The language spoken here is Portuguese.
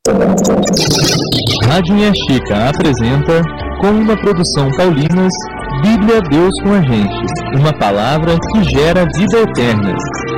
Rádio Minha Chica apresenta, com uma produção Paulinas, Bíblia Deus com a Gente, uma palavra que gera vida eterna.